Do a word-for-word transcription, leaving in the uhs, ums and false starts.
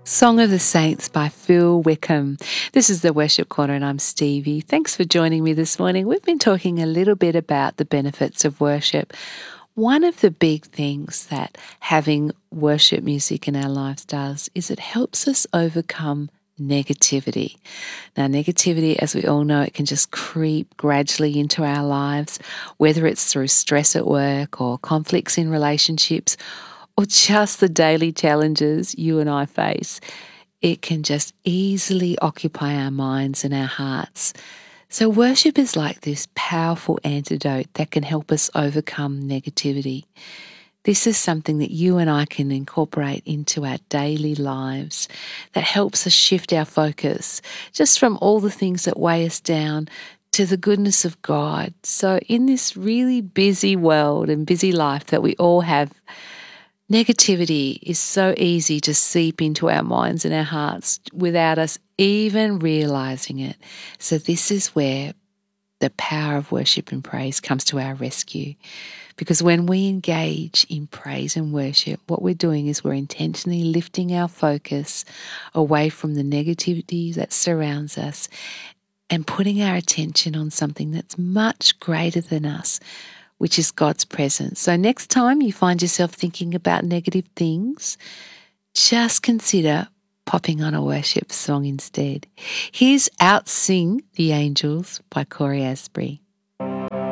Song of the Saints by Phil Wickham. This is the Worship Corner and I'm Stevie. Thanks for joining me this morning. We've been talking a little bit about the benefits of worship. One of the big things that having worship music in our lives does is it helps us overcome negativity. Now, negativity, as we all know, it can just creep gradually into our lives, whether it's through stress at work or conflicts in relationships or just the daily challenges you and I face. It can just easily occupy our minds and our hearts. So worship is like this powerful antidote that can help us overcome negativity. This is something that you and I can incorporate into our daily lives that helps us shift our focus just from all the things that weigh us down to the goodness of God. So in this really busy world and busy life that we all have, negativity is so easy to seep into our minds and our hearts without us even realizing it. So this is where the power of worship and praise comes to our rescue. Because when we engage in praise and worship, what we're doing is we're intentionally lifting our focus away from the negativity that surrounds us and putting our attention on something that's much greater than us, which is God's presence. So next time you find yourself thinking about negative things, just consider popping on a worship song instead. Here's Out Sing the Angels by Corey Asbury.